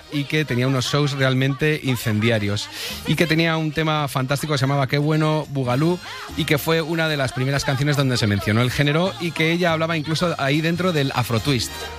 y que tenía unos shows realmente incendiarios y que tenía un tema fantástico que se llamaba Qué bueno Bugalú y que fue una de las primeras canciones donde se mencionó el género y que ella hablaba incluso ahí dentro del afro twist.